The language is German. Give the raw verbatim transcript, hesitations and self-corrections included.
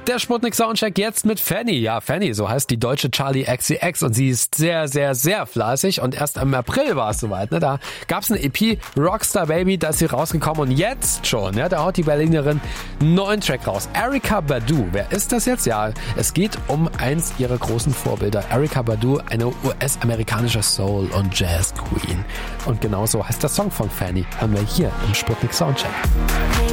Der Sputnik Soundcheck jetzt mit Fanny. Ja, Fanny, so heißt die deutsche Charli X C X und sie ist sehr, sehr, sehr fleißig und erst im April war es soweit. Ne? Da gab's eine E P, Rockstar Baby, da ist sie rausgekommen und jetzt schon, ja, da haut die Berlinerin einen neuen Track raus. Erykah Badu, wer ist das jetzt? Ja, es geht um eins ihrer großen Vorbilder. Erykah Badu, eine U S-amerikanische Soul- und Jazz-Queen. Und genauso heißt der Song von Fanny, haben wir hier im Sputnik Soundcheck.